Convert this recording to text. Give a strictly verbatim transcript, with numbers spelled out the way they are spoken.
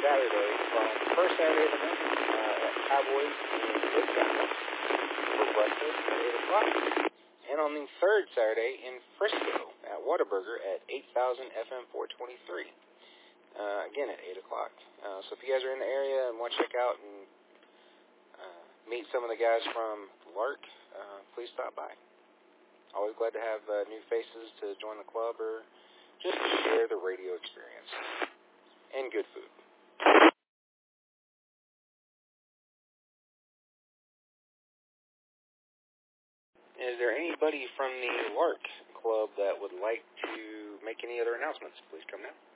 Saturday from first Saturday of the month uh, at Cowboys in Woodstock for breakfast at eight o'clock. And on the third Saturday in Frisco at Whataburger at eight thousand F M four twenty-three. Uh, again at eight o'clock. Uh, so if you guys are in the area and want to check out and uh, meet some of the guys from Lark, uh, please stop by. Always glad to have uh, new faces to join the club or just to share the radio experience. And good food. Is there anybody from the Lark Club that would like to make any other announcements? Please come now.